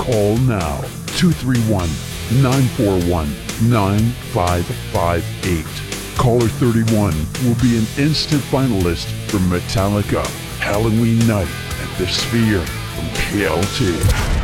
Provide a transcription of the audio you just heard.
Call now, 231-941-9558. Caller 31 will be an instant finalist for Metallica Halloween Night at the Sphere from KLT.